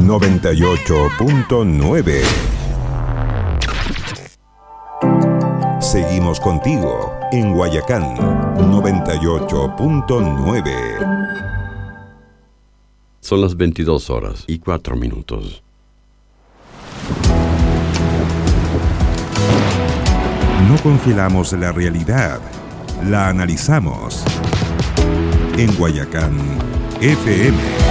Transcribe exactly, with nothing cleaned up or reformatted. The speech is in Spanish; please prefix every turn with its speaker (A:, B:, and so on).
A: noventa y ocho punto nueve. Seguimos contigo en Guayacán noventa y ocho punto nueve.
B: Son las veintidós horas y cuatro minutos.
A: No congelamos la realidad, la analizamos. En Guayacán F M.